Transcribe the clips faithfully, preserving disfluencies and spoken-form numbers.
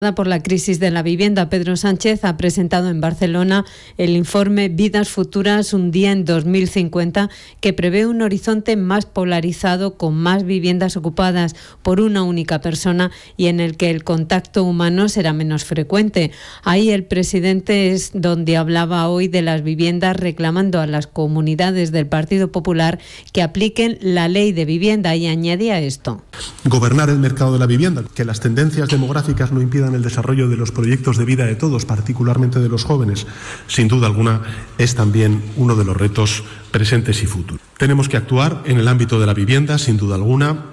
Por la crisis de la vivienda, Pedro Sánchez ha presentado en Barcelona el informe Vidas Futuras, un día en dos mil cincuenta, que prevé un horizonte más polarizado, con más viviendas ocupadas por una única persona y en el que el contacto humano será menos frecuente. Ahí el presidente es donde hablaba hoy de las viviendas, reclamando a las comunidades del Partido Popular que apliquen la ley de vivienda, y añadía esto: gobernar el mercado de la vivienda, que las tendencias demográficas no impidan el desarrollo de los proyectos de vida de todos, particularmente de los jóvenes, sin duda alguna, es también uno de los retos presentes y futuros. Tenemos que actuar en el ámbito de la vivienda, sin duda alguna,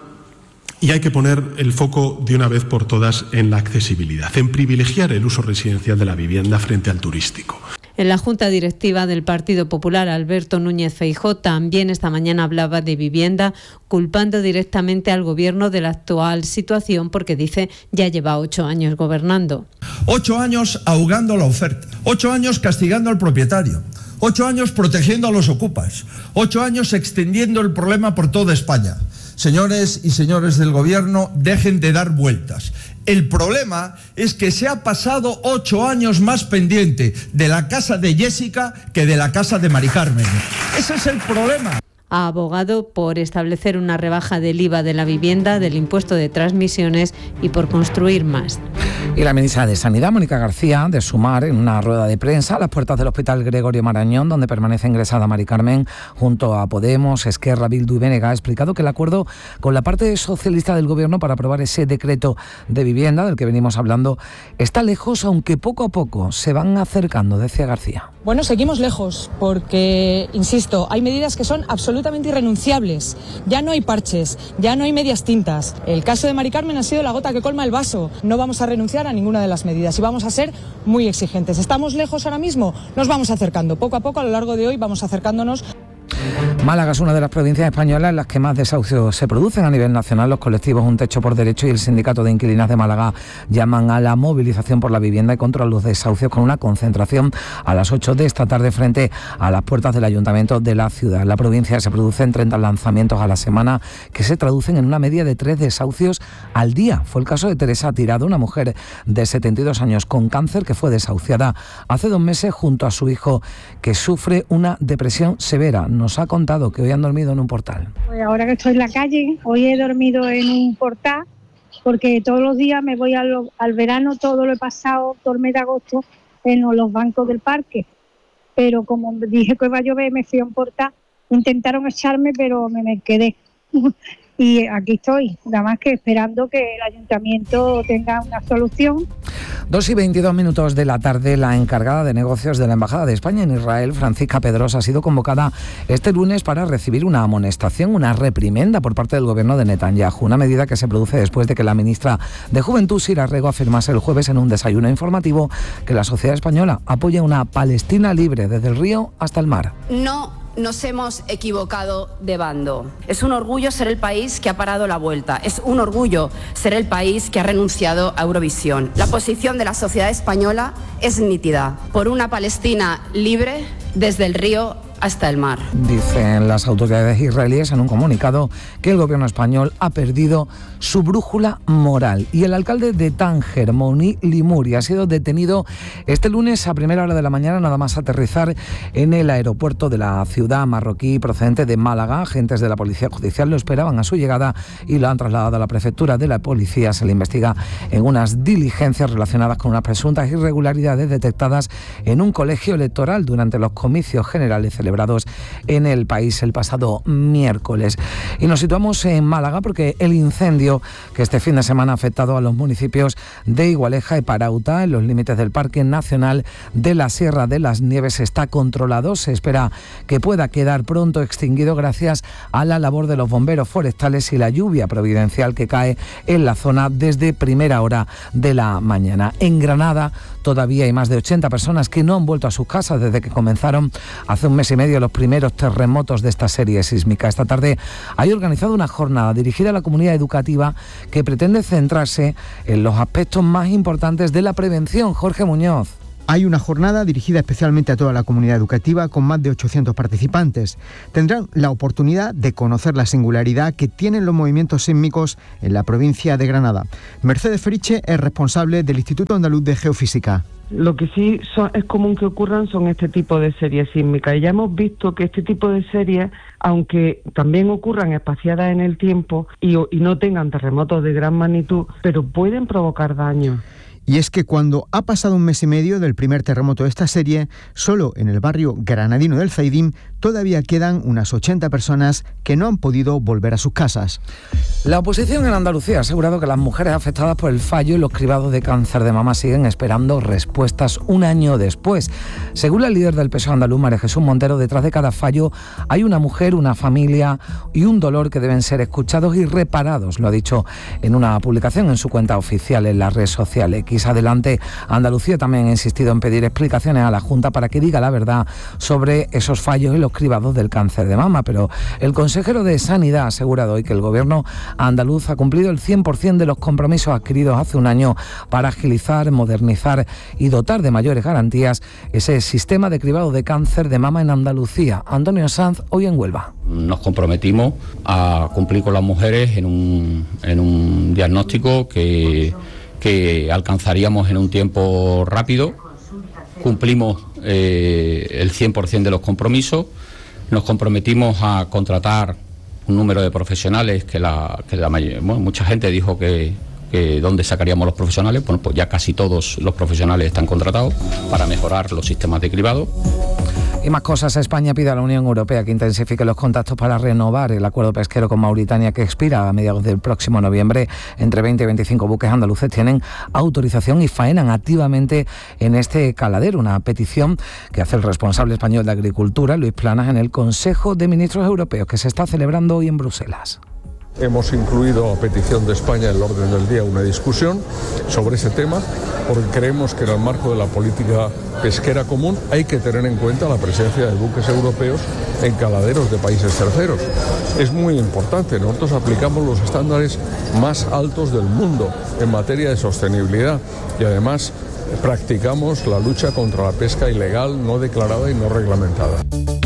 y hay que poner el foco de una vez por todas en la accesibilidad, en privilegiar el uso residencial de la vivienda frente al turístico. En la Junta Directiva del Partido Popular, Alberto Núñez Feijóo también esta mañana hablaba de vivienda, culpando directamente al Gobierno de la actual situación, porque dice ya lleva ocho años gobernando. Ocho años ahogando la oferta, ocho años castigando al propietario, ocho años protegiendo a los ocupas, ocho años extendiendo el problema por toda España. Señores y señores del Gobierno, dejen de dar vueltas. El problema es que se ha pasado ocho años más pendiente de la casa de Jessica que de la casa de Mari Carmen. Ese es el problema. Ha abogado por establecer una rebaja del I V A de la vivienda, del impuesto de transmisiones y por construir más. Y la ministra de Sanidad, Mónica García, de Sumar, en una rueda de prensa a las puertas del Hospital Gregorio Marañón, donde permanece ingresada Mari Carmen, junto a Podemos, Esquerra, Bildu y B N G, ha explicado que el acuerdo con la parte socialista del Gobierno para aprobar ese decreto de vivienda del que venimos hablando está lejos, aunque poco a poco se van acercando, decía García. Bueno, seguimos lejos porque, insisto, hay medidas que son absolutamente irrenunciables. Ya no hay parches, ya no hay medias tintas. El caso de Mari Carmen ha sido la gota que colma el vaso. No vamos a renunciar a ninguna de las medidas y vamos a ser muy exigentes. ¿Estamos lejos ahora mismo? Nos vamos acercando. Poco a poco, a lo largo de hoy, vamos acercándonos. Málaga es una de las provincias españolas en las que más desahucios se producen a nivel nacional. Los colectivos Un Techo por Derecho y el Sindicato de Inquilinas de Málaga llaman a la movilización por la vivienda y contra los desahucios, con una concentración a las ocho de esta tarde frente a las puertas del Ayuntamiento de la ciudad. En la provincia se producen treinta lanzamientos a la semana, que se traducen en una media de tres desahucios al día. Fue el caso de Teresa Tirado, una mujer de setenta y dos años con cáncer que fue desahuciada hace dos meses junto a su hijo, que sufre una depresión severa. Nos ha contado que hoy han dormido en un portal. Pues ahora que estoy en la calle, hoy he dormido en un portal, porque todos los días me voy al, al verano, todo lo he pasado, todo el mes de agosto, en los bancos del parque. Pero como dije que iba a llover, me fui a un portal, intentaron echarme, pero me, me quedé. Y aquí estoy, nada más que esperando que el ayuntamiento tenga una solución. Dos y veintidós minutos de la tarde, la encargada de negocios de la Embajada de España en Israel, Francisca Pedrosa, ha sido convocada este lunes para recibir una amonestación, una reprimenda por parte del gobierno de Netanyahu, una medida que se produce después de que la ministra de Juventud, Sira Rego, afirmase el jueves en un desayuno informativo que la sociedad española apoya una Palestina libre desde el río hasta el mar. No nos hemos equivocado de bando. Es un orgullo ser el país que ha parado la vuelta. Es un orgullo ser el país que ha renunciado a Eurovisión. La posición de la sociedad española es nítida. Por una Palestina libre desde el río hasta el mar. Dicen las autoridades israelíes en un comunicado que el gobierno español ha perdido su brújula moral. Y el alcalde de Tánger, Mouni Limuri, ha sido detenido este lunes a primera hora de la mañana, nada más aterrizar en el aeropuerto de la ciudad marroquí procedente de Málaga. Agentes de la Policía Judicial lo esperaban a su llegada y lo han trasladado a la prefectura de la policía. Se le investiga en unas diligencias relacionadas con unas presuntas irregularidades detectadas en un colegio electoral durante los comicios generales celebrados en el país el pasado miércoles. Y nos situamos en Málaga porque el incendio que este fin de semana ha afectado a los municipios de Igualeja y Parauta, en los límites del Parque Nacional de la Sierra de las Nieves, está controlado. Se espera que pueda quedar pronto extinguido gracias a la labor de los bomberos forestales y la lluvia providencial que cae en la zona desde primera hora de la mañana. En Granada todavía hay más de ochenta personas que no han vuelto a sus casas desde que comenzaron hace un mes y medio los primeros terremotos de esta serie sísmica. Esta tarde hay organizado una jornada dirigida a la comunidad educativa que pretende centrarse en los aspectos más importantes de la prevención. Jorge Muñoz. Hay una jornada dirigida especialmente a toda la comunidad educativa con más de ochocientos participantes. Tendrán la oportunidad de conocer la singularidad que tienen los movimientos sísmicos en la provincia de Granada. Mercedes Feriche es responsable del Instituto Andaluz de Geofísica. Lo que sí son, es común que ocurran son este tipo de series sísmicas. Y ya hemos visto que este tipo de series, aunque también ocurran espaciadas en el tiempo y, y no tengan terremotos de gran magnitud, pero pueden provocar daños. Y es que cuando ha pasado un mes y medio del primer terremoto de esta serie, solo en el barrio granadino del Zaidín todavía quedan unas ochenta personas que no han podido volver a sus casas. La oposición en Andalucía ha asegurado que las mujeres afectadas por el fallo y los cribados de cáncer de mama siguen esperando respuestas un año después. Según la líder del P S O E andaluz, María Jesús Montero, detrás de cada fallo hay una mujer, una familia y un dolor que deben ser escuchados y reparados. Lo ha dicho en una publicación en su cuenta oficial en la red social X. Adelante, Andalucía también ha insistido en pedir explicaciones a la Junta para que diga la verdad sobre esos fallos y los cribados del cáncer de mama, pero el consejero de Sanidad ha asegurado hoy que el gobierno andaluz ha cumplido el cien por ciento de los compromisos adquiridos hace un año para agilizar, modernizar y dotar de mayores garantías ese sistema de cribado de cáncer de mama en Andalucía. Antonio Sanz, hoy en Huelva. Nos comprometimos a cumplir con las mujeres en un, en un diagnóstico que que alcanzaríamos en un tiempo rápido. Cumplimos eh, el cien por ciento de los compromisos, nos comprometimos a contratar un número de profesionales que la, que la mayor, bueno, mucha gente dijo que, que dónde sacaríamos los profesionales. Bueno, pues ya casi todos los profesionales están contratados para mejorar los sistemas de cribado. Y más cosas. España pide a la Unión Europea que intensifique los contactos para renovar el acuerdo pesquero con Mauritania que expira a mediados del próximo noviembre. Entre veinte y veinticinco buques andaluces tienen autorización y faenan activamente en este caladero. Una petición que hace el responsable español de Agricultura, Luis Planas, en el Consejo de Ministros Europeos que se está celebrando hoy en Bruselas. Hemos incluido a petición de España en el orden del día una discusión sobre ese tema, porque creemos que en el marco de la política pesquera común hay que tener en cuenta la presencia de buques europeos en caladeros de países terceros. Es muy importante, nosotros aplicamos los estándares más altos del mundo en materia de sostenibilidad y además practicamos la lucha contra la pesca ilegal, no declarada y no reglamentada.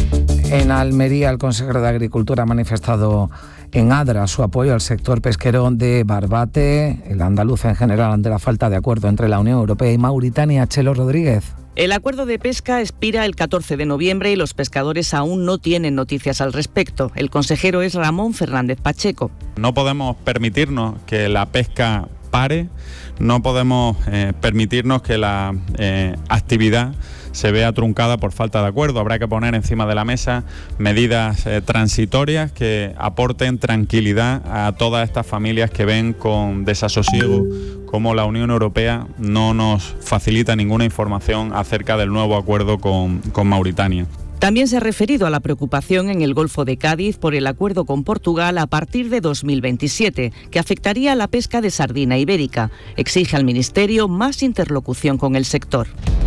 En Almería, el consejero de Agricultura ha manifestado en Adra su apoyo al sector pesquero de Barbate, el andaluz en general, ante la falta de acuerdo entre la Unión Europea y Mauritania. Chelo Rodríguez. El acuerdo de pesca expira el catorce de noviembre y los pescadores aún no tienen noticias al respecto. El consejero es Ramón Fernández Pacheco. No podemos permitirnos que la pesca pare, no podemos eh, permitirnos que la eh, actividad se vea truncada por falta de acuerdo. Habrá que poner encima de la mesa medidas eh, transitorias que aporten tranquilidad a todas estas familias que ven con desasosiego cómo la Unión Europea no nos facilita ninguna información acerca del nuevo acuerdo con, con Mauritania. También se ha referido a la preocupación en el Golfo de Cádiz por el acuerdo con Portugal a partir de dos mil veintisiete, que afectaría a la pesca de sardina ibérica. Exige al Ministerio más interlocución con el sector.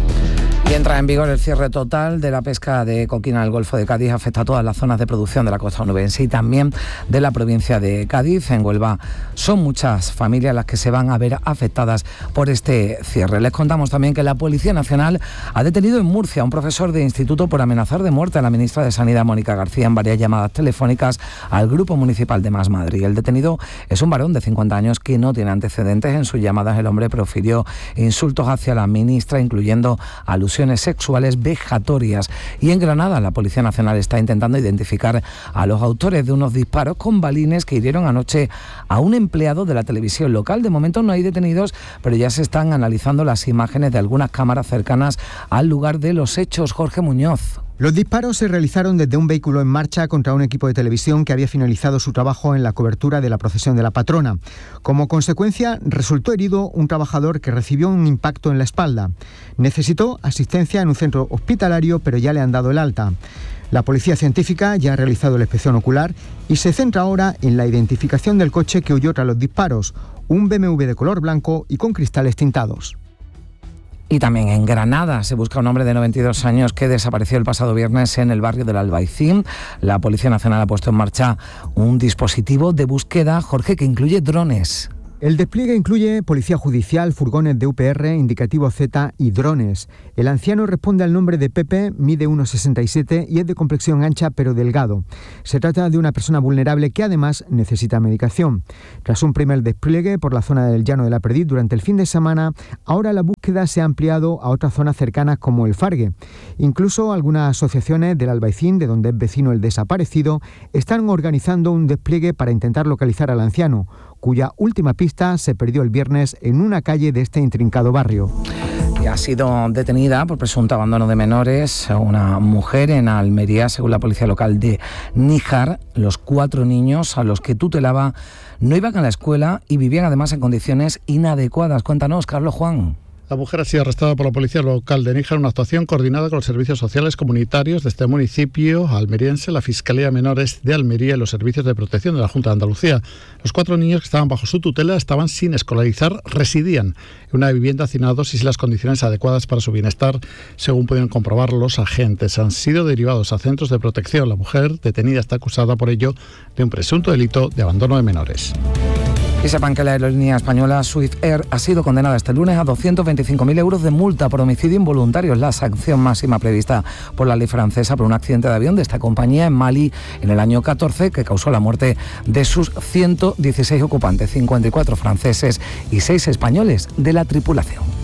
Y entra en vigor el cierre total de la pesca de coquina del Golfo de Cádiz. Afecta a todas las zonas de producción de la costa onubense y también de la provincia de Cádiz. En Huelva son muchas familias las que se van a ver afectadas por este cierre. Les contamos también que la Policía Nacional ha detenido en Murcia a un profesor de instituto por amenazar de muerte a la ministra de Sanidad, Mónica García, en varias llamadas telefónicas al Grupo Municipal de Más Madrid. El detenido es un varón de cincuenta años que no tiene antecedentes. En sus llamadas el hombre profirió insultos hacia la ministra, incluyendo alusiones sexuales vejatorias. Y en Granada la Policía Nacional está intentando identificar a los autores de unos disparos con balines que hirieron anoche a un empleado de la televisión local. De momento no hay detenidos, pero ya se están analizando las imágenes de algunas cámaras cercanas al lugar de los hechos. Jorge Muñoz. Los disparos se realizaron desde un vehículo en marcha contra un equipo de televisión que había finalizado su trabajo en la cobertura de la procesión de la patrona. Como consecuencia, resultó herido un trabajador que recibió un impacto en la espalda. Necesitó asistencia en un centro hospitalario, pero ya le han dado el alta. La policía científica ya ha realizado la inspección ocular y se centra ahora en la identificación del coche que huyó tras los disparos, un B M W de color blanco y con cristales tintados. Y también en Granada se busca un hombre de noventa y dos años que desapareció el pasado viernes en el barrio del Albaicín. La Policía Nacional ha puesto en marcha un dispositivo de búsqueda, Jorge, que incluye drones. El despliegue incluye policía judicial, furgones de U P R, indicativo Z y drones. El anciano responde al nombre de Pepe, mide uno sesenta y siete y es de complexión ancha pero delgado. Se trata de una persona vulnerable que además necesita medicación. Tras un primer despliegue por la zona del Llano de la Perdiz durante el fin de semana, ahora la búsqueda se ha ampliado a otras zonas cercanas como el Fargue. Incluso algunas asociaciones del Albaicín, de donde es vecino el desaparecido, están organizando un despliegue para intentar localizar al anciano, cuya última pista se perdió el viernes en una calle de este intrincado barrio. Y ha sido detenida por presunto abandono de menores una mujer en Almería, según la policía local de Níjar. Los cuatro niños a los que tutelaba no iban a la escuela y vivían además en condiciones inadecuadas. Cuéntanos, Carlos Juan. La mujer ha sido arrestada por la policía local de Níjar en una actuación coordinada con los servicios sociales comunitarios de este municipio almeriense, la Fiscalía de Menores de Almería y los servicios de protección de la Junta de Andalucía. Los cuatro niños que estaban bajo su tutela estaban sin escolarizar, residían en una vivienda hacinados y sin las condiciones adecuadas para su bienestar, según pudieron comprobar los agentes. Han sido derivados a centros de protección. La mujer detenida está acusada por ello de un presunto delito de abandono de menores. Y sepan que la aerolínea española Swift Air ha sido condenada este lunes a doscientos veinticinco mil euros de multa por homicidio involuntario. Es la sanción máxima prevista por la ley francesa por un accidente de avión de esta compañía en Mali en el año catorce que causó la muerte de sus ciento dieciséis ocupantes, cincuenta y cuatro franceses y seis españoles de la tripulación.